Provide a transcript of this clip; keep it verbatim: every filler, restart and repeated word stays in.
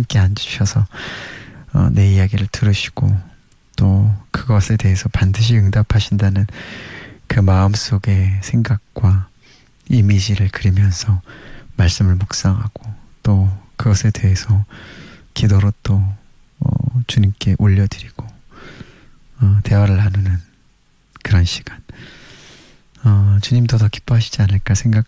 함께 앉으셔서 어, 내 이야기를 들으시고 또 그것에 대해서 반드시 응답하신다는 그 마음속의 생각과 이미지를 그리면서 말씀을 묵상하고 또 그것에 대해서 기도로 또 어, 주님께 올려드리고 어, 대화를 나누는 그런 시간, 어, 주님도 더 기뻐하시지 않을까 생각